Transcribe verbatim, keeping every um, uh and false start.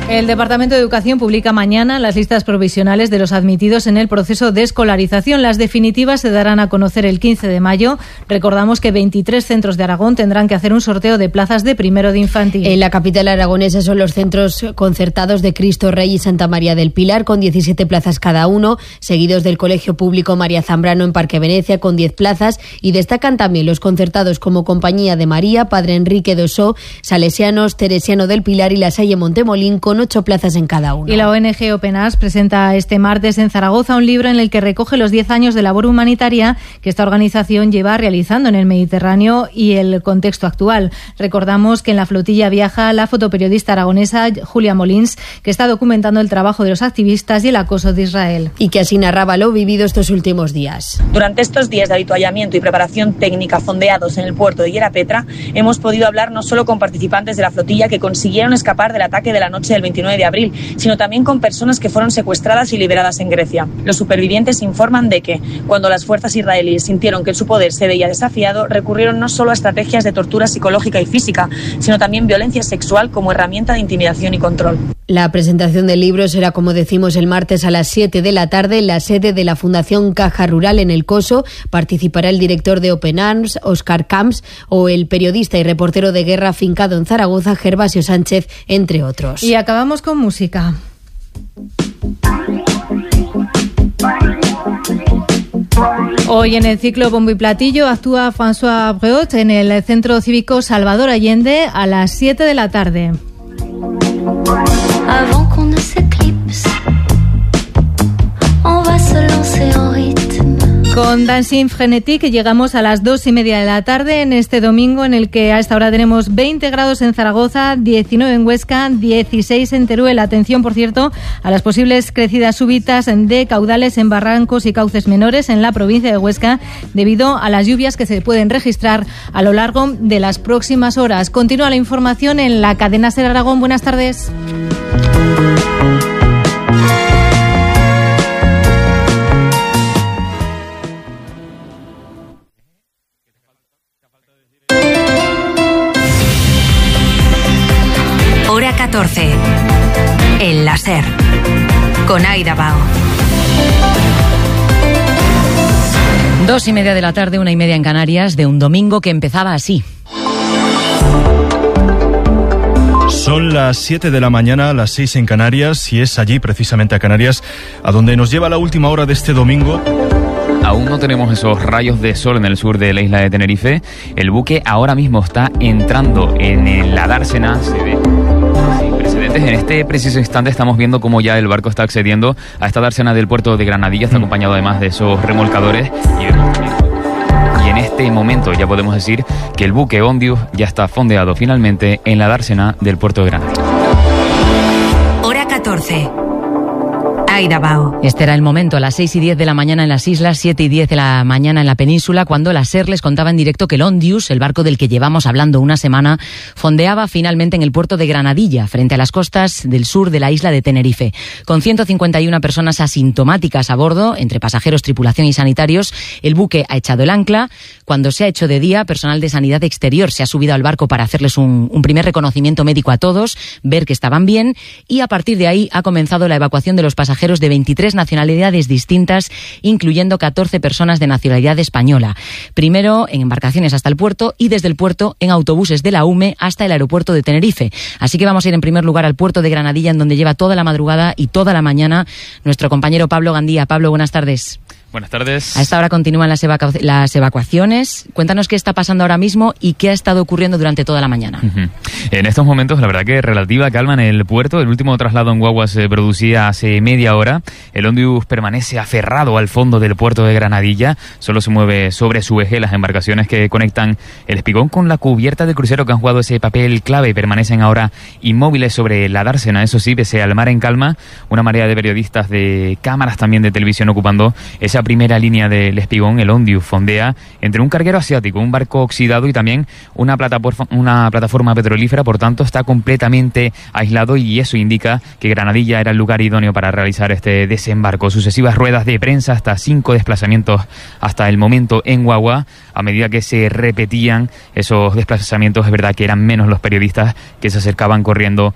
El Departamento de Educación publica mañana las listas provisionales de los admitidos en el proceso de escolarización. Las definitivas se darán a conocer el quince de mayo. Recordamos que veintitrés centros de Aragón tendrán que hacer un sorteo de plazas de primero de infantil. En la capital aragonesa son los centros concertados de Cristo Rey y Santa María del Pilar, con diecisiete plazas cada uno, seguidos del Colegio Público María Zambrano en Parque Venecia, con diez plazas, y destacan también los concertados como Compañía de María, Padre Enrique Dosó, Salesianos, Teresiano del Pilar y La Salle Montemolín, con ocho plazas en cada uno. Y la O N G Open Arms presenta este martes en Zaragoza un libro en el que recoge los diez años de labor humanitaria que esta organización lleva realizando en el Mediterráneo y el contexto actual. Recordamos que en la flotilla viaja la fotoperiodista aragonesa Julia Molins, que está documentando el trabajo de los activistas y el acoso de Israel. Y que así narraba lo vivido estos últimos días. Durante estos días de habituallamiento y preparación técnica fondeados en el puerto de Hierapetra, hemos podido hablar no solo con participantes de la flotilla que consiguieron escapar del ataque de la noche del veintinueve de abril, sino también con personas que fueron secuestradas y liberadas en Grecia. Los supervivientes informan de que, cuando las fuerzas israelíes sintieron que su poder se veía desafiado, recurrieron no solo a estrategias de tortura psicológica y física, sino también violencia sexual como herramienta de intimidación y control. La presentación del libro será, como decimos, el martes a las siete de la tarde en la sede de la Fundación Caja Rural en El Coso. Participará el director de Open Arms, Óscar Camps, o el periodista y reportero de guerra afincado en Zaragoza, Gervasio Sánchez, entre otros. Y acabamos con música. Hoy en el ciclo Bombo y Platillo actúa François Breut en el Centro Cívico Salvador Allende a las siete de la tarde. Avant qu'on ne s'éclipse, on va se lancer en rythme. Con Dancing Frenetic llegamos a las dos y media de la tarde en este domingo, en el que a esta hora tenemos veinte grados en Zaragoza, diecinueve en Huesca, dieciséis en Teruel. Atención, por cierto, a las posibles crecidas súbitas de caudales en barrancos y cauces menores en la provincia de Huesca, debido a las lluvias que se pueden registrar a lo largo de las próximas horas. Continúa la información en la cadena SER Aragón. Buenas tardes. Hora catorce. En la SER. Con Aida Bao. Dos y media de la tarde, una y media en Canarias, de un domingo que empezaba así. Son las siete de la mañana, las seis en Canarias, y es allí, precisamente a Canarias, a donde nos lleva la última hora de este domingo. Aún no tenemos esos rayos de sol en el sur de la isla de Tenerife. El buque ahora mismo está entrando en la dársena, se ve sin precedentes. En este preciso instante estamos viendo cómo ya el barco está accediendo a esta dársena del puerto de Granadilla. Está acompañado además de esos remolcadores y vemos también. Y en este momento ya podemos decir que el buque Ondius ya está fondeado finalmente en la dársena del puerto de Granadilla. Hora catorce. Aida Bao. Este era el momento, a las seis y diez de la mañana en las islas, siete y diez de la mañana en la península, cuando la SER les contaba en directo que el Ondius, el barco del que llevamos hablando una semana, fondeaba finalmente en el puerto de Granadilla, frente a las costas del sur de la isla de Tenerife. Con ciento cincuenta y una personas asintomáticas a bordo, entre pasajeros, tripulación y sanitarios, el buque ha echado el ancla. Cuando se ha hecho de día, personal de sanidad exterior se ha subido al barco para hacerles un, un primer reconocimiento médico a todos, ver que estaban bien, y a partir de ahí ha comenzado la evacuación de los pasajeros de veintitrés nacionalidades distintas, incluyendo catorce personas de nacionalidad española. Primero en embarcaciones hasta el puerto y desde el puerto en autobuses de la U M E hasta el aeropuerto de Tenerife. Así que vamos a ir en primer lugar al puerto de Granadilla, en donde lleva toda la madrugada y toda la mañana nuestro compañero Pablo Gandía. Pablo, buenas tardes. Buenas tardes. A esta hora continúan las, evacu- las evacuaciones. Cuéntanos qué está pasando ahora mismo y qué ha estado ocurriendo durante toda la mañana. Uh-huh. En estos momentos, la verdad que relativa calma en el puerto. El último traslado en guagua se producía hace media hora. El Ondius permanece aferrado al fondo del puerto de Granadilla. Solo se mueve sobre su eje. Las embarcaciones que conectan el espigón con la cubierta del crucero, que han jugado ese papel clave, permanecen ahora inmóviles sobre la dársena. Eso sí, pese al mar en calma, una marea de periodistas, de cámaras también de televisión ocupando esa primera línea del espigón. El Ondius fondea entre un carguero asiático, un barco oxidado y también una plataforma, una plataforma petrolífera. Por tanto, está completamente aislado, y eso indica que Granadilla era el lugar idóneo para realizar este desembarco. Sucesivas ruedas de prensa, hasta cinco desplazamientos hasta el momento en guagua. A medida que se repetían esos desplazamientos, es verdad que eran menos los periodistas que se acercaban corriendo